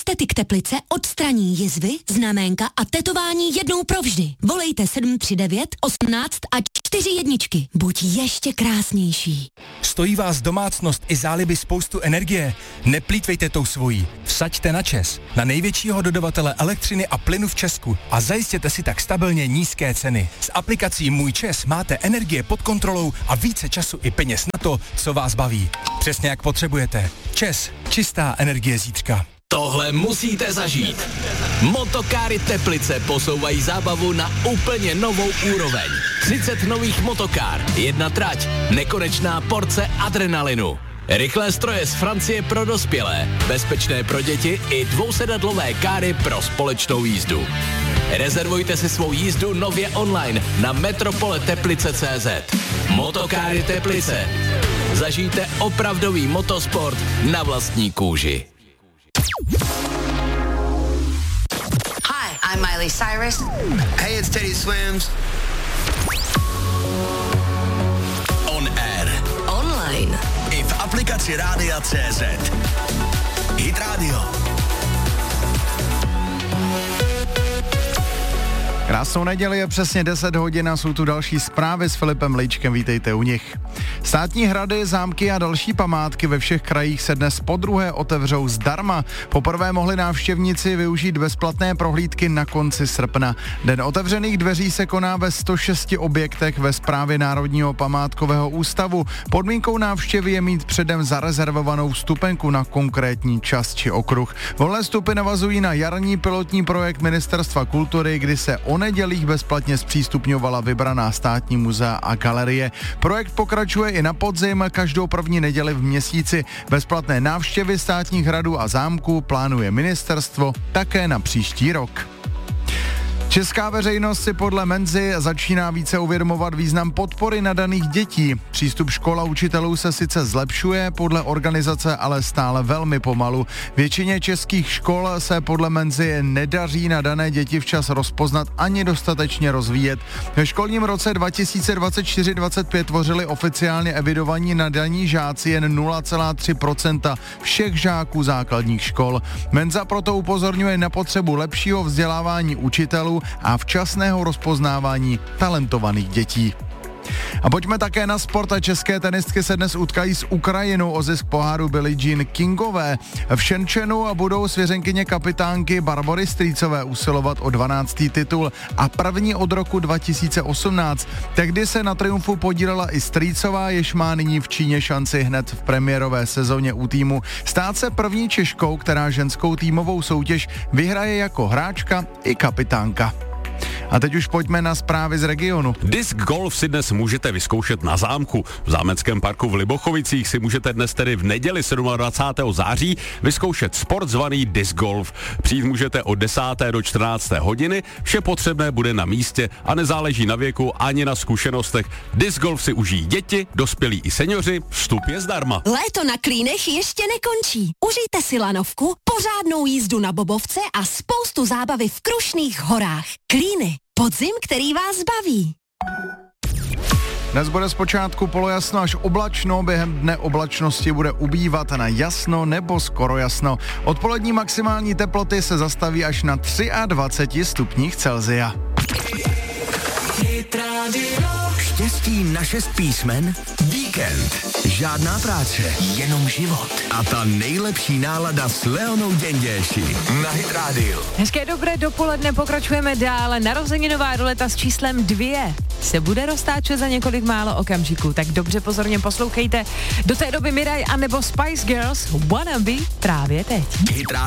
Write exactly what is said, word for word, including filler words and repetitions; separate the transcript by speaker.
Speaker 1: Estetik Teplice odstraní jizvy, znaménka a tetování jednou provždy. Volejte sedm tři devět osmnáct a čtyři jedničky. Buď ještě krásnější.
Speaker 2: Stojí vás domácnost i záliby spoustu energie? Neplýtvejte tou svojí. Vsaďte na ČEZ, na největšího dodavatele elektřiny a plynu v Česku a zajistěte si tak stabilně nízké ceny. S aplikací Můj ČEZ máte energie pod kontrolou a více času i peněz na to, co vás baví. Přesně jak potřebujete. ČEZ. Čistá energie zítřka.
Speaker 3: Tohle musíte zažít. Motokáry Teplice posouvají zábavu na úplně novou úroveň. třicet nových motokár, jedna trať, nekonečná porce adrenalinu. Rychlé stroje z Francie pro dospělé, bezpečné pro děti i dvousedadlové káry pro společnou jízdu. Rezervujte si svou jízdu nově online na metropole teplice tečka cé zet. Motokáry Teplice. Zažijte opravdový motosport na vlastní kůži.
Speaker 4: Hi, I'm Miley Cyrus.
Speaker 5: Hey, it's Teddy Swims. On air.
Speaker 4: Online.
Speaker 5: I v aplikaci Rádia tečka cé zet. Hit Radio.
Speaker 6: Krásnou neděli, je přesně deset hodin a jsou tu další zprávy s Filipem Lejčkem, vítejte u nich. Státní hrady, zámky a další památky ve všech krajích se dnes podruhé otevřou zdarma. Poprvé mohli návštěvníci využít bezplatné prohlídky na konci srpna. Den otevřených dveří se koná ve sto šesti objektech ve správě Národního památkového ústavu. Podmínkou návštěvy je mít předem zarezervovanou vstupenku na konkrétní čas či okruh. Volné vstupy navazují na jarní pilotní projekt Ministerstva kultury, kdy se o nedělích bezplatně zpřístupňovala vybraná státní muzea a galerie. Projekt pokračuje i na podzim, každou první neděli v měsíci. Bezplatné návštěvy státních hradů a zámků plánuje ministerstvo také na příští rok. Česká veřejnost si podle Menzy začíná více uvědomovat význam podpory nadaných dětí. Přístup škol a učitelů se sice zlepšuje, podle organizace ale stále velmi pomalu. Většině českých škol se podle Menzy nedaří nadané děti včas rozpoznat ani dostatečně rozvíjet. Ve školním roce dva tisíce dvacet čtyři dvacet pět tvořili oficiálně evidovaní nadaní žáci jen nula celá tři procenta všech žáků základních škol. Menza proto upozorňuje na potřebu lepšího vzdělávání učitelů a včasného rozpoznávání talentovaných dětí. A pojďme také na sport a české tenistky se dnes utkají s Ukrajinou o zisk poháru Billie Jean Kingové. V Shenzhenu budou svěřenkyně kapitánky Barbory Strýcové usilovat o dvanáctý titul a první od roku dva tisíce osmnáct. Tehdy se na triumfu podílela i Strýcová, jež má nyní v Číně šanci hned v premiérové sezóně u týmu stát se první Češkou, která ženskou týmovou soutěž vyhraje jako hráčka i kapitánka. A teď už pojďme na zprávy z regionu.
Speaker 7: Disc golf si dnes můžete vyzkoušet na zámku. V zámeckém parku v Libochovicích si můžete dnes tedy v neděli dvacátého sedmého září vyzkoušet sport zvaný disc golf. Přijít můžete od desáté do čtrnácté hodiny, vše potřebné bude na místě a nezáleží na věku ani na zkušenostech. Disc golf si užijí děti, dospělí i seniori, vstup je zdarma.
Speaker 1: Léto na Klínech ještě nekončí. Užijte si lanovku, pořádnou jízdu na bobovce a spoustu zábavy v Krušných horách. Klíny. Podzim, který vás baví.
Speaker 6: Dnes bude zpočátku polojasno až oblačno, během dne oblačnosti bude ubývat na jasno nebo skoro jasno. Odpolední maximální teploty se zastaví až na dvacet tři stupních Celsia.
Speaker 5: Štěstí na šest písmen? Víkend. Žádná práce, jenom život. A ta nejlepší nálada s Leonou Děnděši na Hit Radio.
Speaker 8: Hezké dobré dopoledne, pokračujeme dále. Narozeninová ruleta s číslem dvě se bude roztáčet za několik málo okamžiků, tak dobře pozorně poslouchejte. Do té doby Miraj a nebo Spice Girls Wanna Be právě teď.
Speaker 5: Hit